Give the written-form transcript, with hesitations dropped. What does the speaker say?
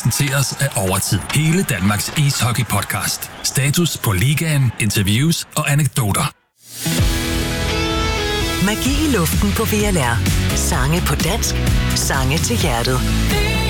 præsenteres af Overtid. Hele Danmarks ishockey-podcast. Status på ligaen, interviews og anekdoter. Magi i luften på VLR. Sange på dansk. Sange til hjertet.